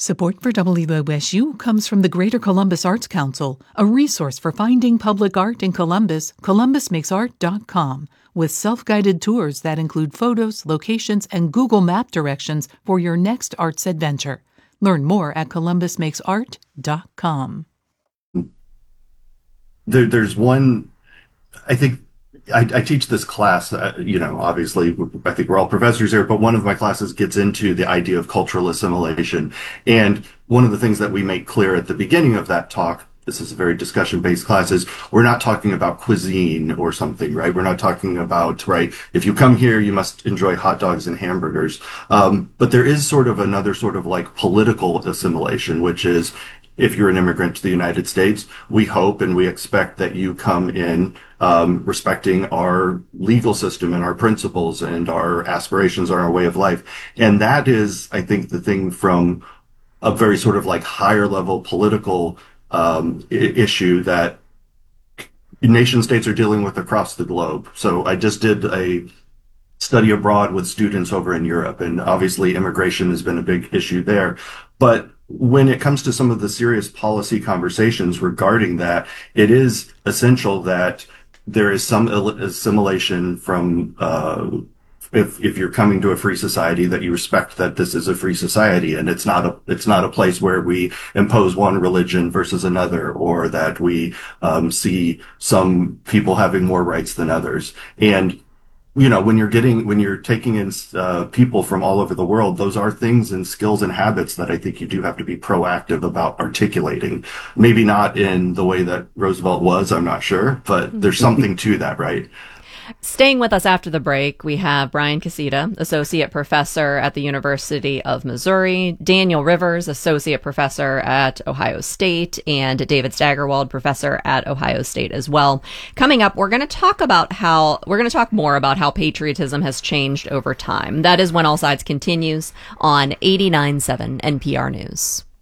Support for WOSU comes from the Greater Columbus Arts Council, a resource for finding public art in Columbus, columbusmakesart.com, with self-guided tours that include photos, locations, and Google Map directions for your next arts adventure. Learn more at columbusmakesart.com. There's one, I think, I teach this class, obviously, I think we're all professors here, but one of my classes gets into the idea of cultural assimilation. And one of the things that we make clear at the beginning of that talk, this is a very discussion-based class, is we're not talking about cuisine or something, right? We're not talking about, right, if you come here, you must enjoy hot dogs and hamburgers. But there is sort of another sort of like political assimilation, which is, if you're an immigrant to the United States, we hope and we expect that you come in respecting our legal system and our principles and our aspirations and our way of life. And that is, I think, the thing from a very sort of like higher level political issue that nation states are dealing with across the globe. So I just did a study abroad with students over in Europe, and obviously immigration has been a big issue there. But when it comes to some of the serious policy conversations regarding that, it is essential that there is some assimilation from if you're coming to a free society, that you respect that this is a free society and it's not a place where we impose one religion versus another, or that we see some people having more rights than others. And when you're taking in people from all over the world, those are things and skills and habits that I think you do have to be proactive about articulating. Maybe not in the way that Roosevelt was, I'm not sure, but there's something to that, right? Staying with us after the break, we have Brian Casita, Associate Professor at the University of Missouri, Daniel Rivers, Associate Professor at Ohio State, and David Staggerwald, Professor at Ohio State as well. Coming up, we're going to talk more about how patriotism has changed over time. That is when All Sides continues on 89.7 NPR News.